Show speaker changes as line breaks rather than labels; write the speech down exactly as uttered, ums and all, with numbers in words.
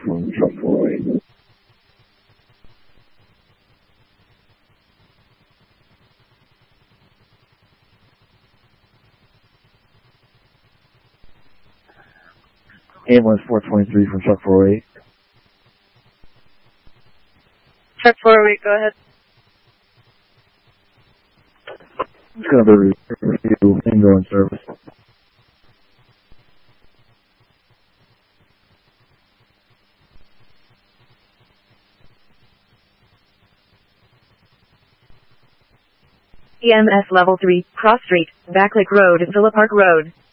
from truck four oh eight. Ambulance four twenty-three from truck four oh eight.
Truck four oh eight, go ahead.
It's going to be review ingoing service.
E M S Level three, Cross Street, Backlick Road, Villa Park Road.